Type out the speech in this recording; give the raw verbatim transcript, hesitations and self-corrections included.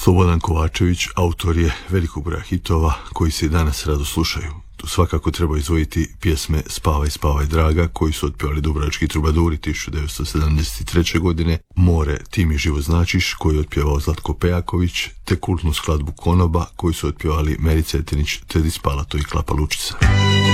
Slobodan Kovačević autor je velikog broja hitova koji se i danas rado slušaju. Tu svakako treba izdvojiti pjesme Spavaj, spavaj draga koji su otpjevali dubrovački trubaduri tisuću devetsto sedamdeset treće. godine, More, ti mi život značiš koji je otpjevao Zlatko Pejaković, te kultnu skladbu Konoba koju su otpjevali Meri Cetinić, Tedi Spalato i Klapa Lučica.